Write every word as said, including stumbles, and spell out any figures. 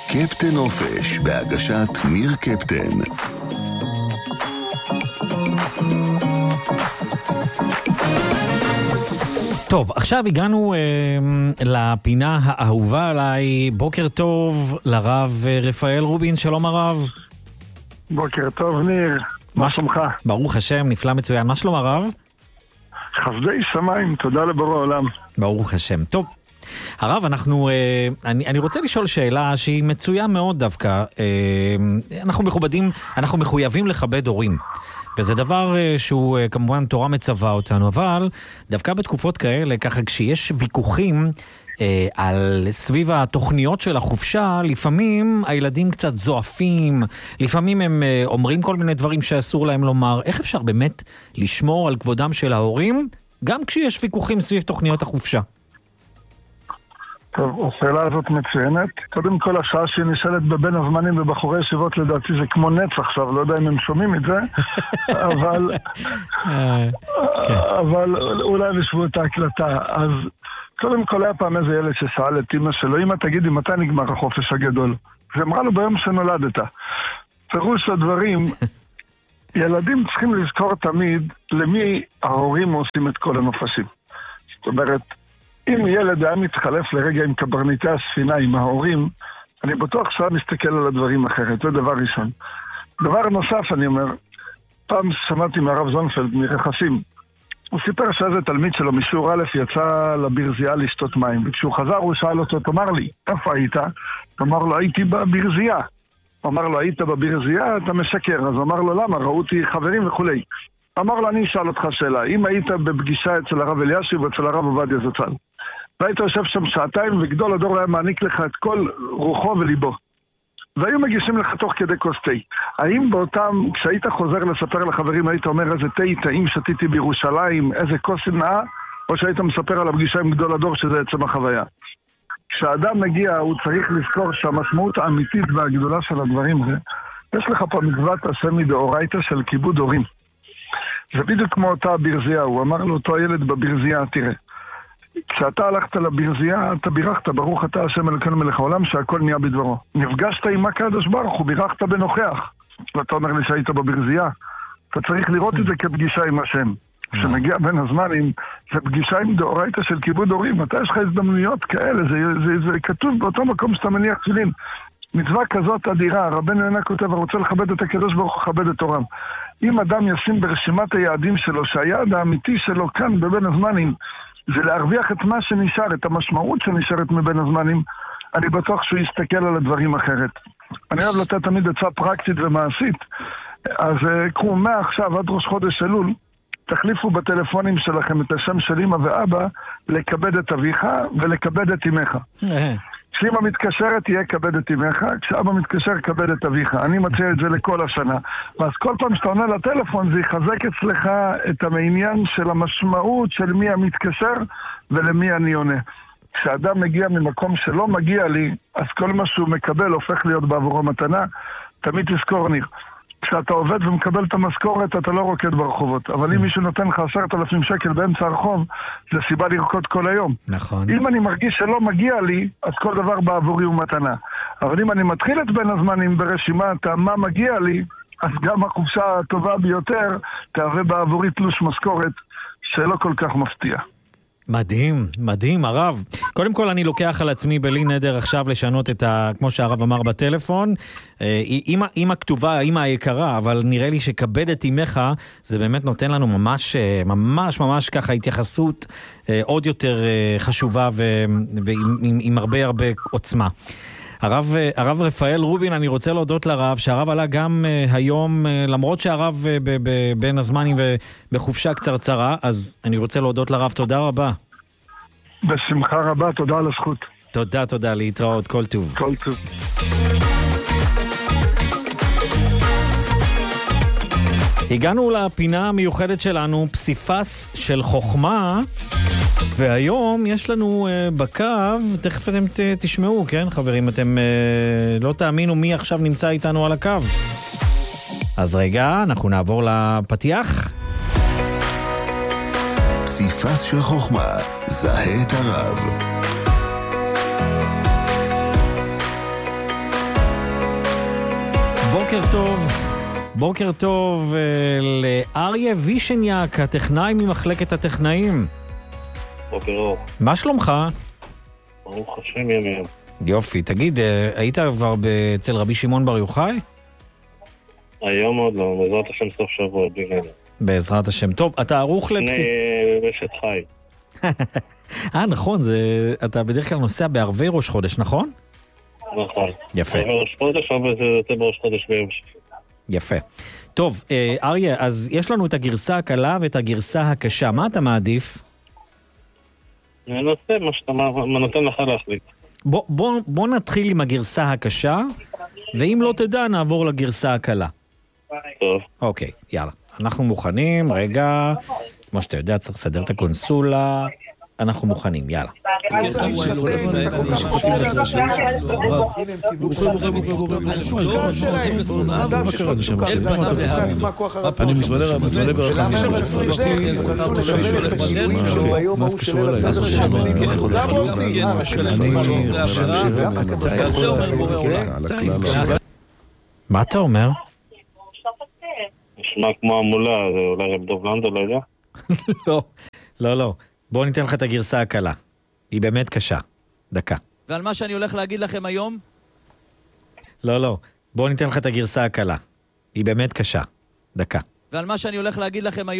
קפטן אופש, בהגשת ניר קפטן. טוב, עכשיו הגענו אה, לפינה האהובה עליי. בוקר טוב לרב רפאל רובין, שלום הרב. בוקר טוב ניר, מה שלומך? ברוך השם, נפלא מצוין. מה שלום הרב? חסדי שמיים, תודה לבורא העולם. ברוך השם. טוב, הרב, אנחנו, אה, אני, אני רוצה לשאול שאלה שהיא מצויה מאוד דווקא. אה, אנחנו מכובדים, אנחנו מחויבים לכבד הורים. וזה דבר שהוא כמובן תורה מצווה אותנו, אבל דווקא בתקופות כאלה, ככה כשיש ויכוחים אה, על סביב התוכניות של החופשה, לפעמים הילדים קצת זועפים, לפעמים הם אה, אומרים כל מיני דברים שאסור להם לומר. איך אפשר באמת לשמור על כבודם של ההורים, גם כשיש ויכוחים סביב תוכניות החופשה? טוב, השאלה הזאת מצוינת. קודם כל, השעה שהיא נשאלת בבין הזמנים ובחורי ישיבות, לדעתי זה כמו נץ עכשיו, לא יודע אם הם שומעים את זה, אבל אבל אולי נשבו את ההקלטה. אז קודם כל היה פעם איזה ילד ששאל את אמא שלו, אמא תגידי מתי נגמר החופש הגדול? ואמרה לו ביום שנולדת. פירוש הדברים, ילדים צריכים לזכור תמיד למי ההורים עושים את כל הנופשים. זאת אומרת, אם ילד היה מתחלף לרגע עם קברניטי הספינה, עם ההורים, אני בטוח שהיה מסתכל על הדברים אחרת. זה דבר ראשון. דבר נוסף, אני אומר, פעם שמעתי מהרב זונפלד מרחסים. הוא סיפר שאיזה תלמיד שלו משיעור א' יצא לברזייה לשתות מים. וכשהוא חזר הוא שאל אותו, תאמר לי, איפה היית? אמר לו, הייתי בברזייה. אמר לו, היית בברזייה? אתה משקר. אז אמר לו, למה? ראו אותי חברים וכולי. אמר לו, אני אשאל אותך שאלה. אם היית בפגישה אצל הרב אלישיב ואצל הרב עובדיה זצ"ל, והיית יושב שם שעתיים וגדול הדור היה מעניק לך את כל רוחו וליבו, והיו מגישים לך תוך כדי כוס תה, האם באותם, כשהיית חוזר לספר לחברים, היית אומר איזה תה טעים שתיתי בירושלים, איזה כוס נאה, או שהיית מספר על הפגישה עם גדול הדור שזה עצם החוויה? כשאדם מגיע הוא צריך לזכור שהמשמעות האמיתית והגדולה של הדברים זה, יש לך פה מצוות עשה מדאורייתא של כיבוד הורים. זה בדיוק כמו אותה ברזייה, הוא אמר לו אותו הילד בברזייה, תראה, כשאתה הלכת לברזייה, אתה בירכת, ברוך אתה השם אלוקינו מלך העולם, שהכל נהיה בדברו. נפגשת עם הקדוש ברוך הוא, בירכת בנוכח. ואתה אומר לי שהיית בברזייה. אתה צריך לראות את זה כפגישה עם השם. כשמגיע בין הזמנים, זה פגישה עם דאורייתא של כיבוד הורים. אתה יש לך הזדמנויות כאלה, זה, זה, זה, זה כתוב באותו מקום שאתה מניח תפילין. מצווה כזאת אדירה, רבנו יונה כותב, הרוצה לכבד את הקדוש ברוך הוא, לכבד את הורם. אם אדם ישים ברשימת היעדים שלו, שהיעד האמיתי שלו כאן בבין הזמנים, זה להרוויח את מה שנשאר, את המשמעות שנשארת מבין הזמנים, אני בטוח שהוא יסתכל על הדברים אחרת. אני אוהב לתת תמיד עצה פרקטית ומעשית, אז קחו מעכשיו עד ראש חודש אלול, תחליפו בטלפונים שלכם את השם של אמא ואבא, לכבד את אביך ולכבד את אמך. כשאמא מתקשרת תהיה כבד את אמך, כשאבא מתקשר כבד את אביך. אני מציע את זה לכל השנה. ואז כל פעם שאתה עונה לטלפון זה יחזק אצלך את העניין של המשמעות של מי המתקשר ולמי אני עונה. כשאדם מגיע ממקום שלא מגיע לי, אז כל מה שהוא מקבל הופך להיות בעבורו מתנה. תמיד תזכור ניר, כשאתה עובד ומקבל את המשכורת אתה לא רוקד ברחובות, אבל אם מישהו נותן לך עשרת אלפים שקל באמצע הרחוב, זה סיבה לרקוד כל היום. נכון. אם אני מרגיש שלא מגיע לי, אז כל דבר בעבורי הוא מתנה. אבל אם אני מתחיל את בין הזמנים ברשימת מה מגיע לי, אז גם החופשה הטובה ביותר תהווה בעבורי תלוש משכורת שלא כל כך מפתיע. מדהים, מדהים, הרב. קודם כל אני לוקח על עצמי בלי נדר עכשיו לשנות את ה... כמו שהרב אמר בטלפון, אמא, אמא כתובה, אמא היקרה, אבל נראה לי שכבד את אמך, זה באמת נותן לנו ממש, ממש, ממש ככה התייחסות עוד יותר חשובה ועם עם, עם הרבה הרבה עוצמה. הרב, הרב רפאל רובין, אני רוצה להודות לרב, שהרב עלה גם uh, היום, uh, למרות שהרב uh, ב- ב- בין הזמנים ובחופשה קצרצרה, אז אני רוצה להודות לרב, תודה רבה. בשמחה רבה, תודה על הזכות. תודה, תודה, להתראות, כל טוב. כל טוב. הגענו לפינה המיוחדת שלנו, פסיפס של חוכמה, והיום יש לנו uh, בקו, תכף אתם ת, תשמעו, כן חברים, אתם uh, לא תאמינו מי עכשיו נמצא איתנו על הקו. אז רגע, אנחנו נעבור לפתיח. פסיפס של חוכמה, זהה את הרב. בוקר טוב. בוקר טוב לאריה וישניאק, הטכנאי ממחלקת הטכנאים. בוקר אור. מה שלומך? ברוך השם ימים. יופי, תגיד, היית כבר אצל רבי שמעון בר יוחאי? היום עוד לא, בעזרת השם סוף שבוע, בגלל. בעזרת השם. טוב, אתה ערוך לפסיק... לפני רשת חי. אה, נכון, זה... אתה בדרך כלל נוסע בערבי ראש חודש, נכון? נכון. יפה. ערבי ראש חודש, אבל זה יוצא בראש חודש ביום שפי. יפה. טוב, אריה, אז יש לנו את הגרסה הקלה ואת הגרסה הקשה. מה אתה מעדיף? אני נושא מה שאתה נותן לך להחליט. בוא, בוא, בוא נתחיל עם הגרסה הקשה, ואם לא תדע, נעבור לגרסה הקלה. טוב. אוקיי, יאללה. אנחנו מוכנים, רגע, כמו שאתה יודע, צריך לסדר את הקונסולה, אנחנו מוכנים, יאללה. אני מזמנה ברחמים מה זה קשור אליי? מה אתה אומר? נשמע כמו המולה, זה אולי רב דוב לנדו, לא יודע? לא, לא, לא. בואו ניתן לך את הגרסה הקלה. היא באמת קשה. דקה. ועל מה שאני הולך להגיד לכם היום? לא, לא. בואו ניתן לך את הגרסה הקלה. היא באמת קשה. דקה. ועל מה שאני הולך להגיד לכם היום?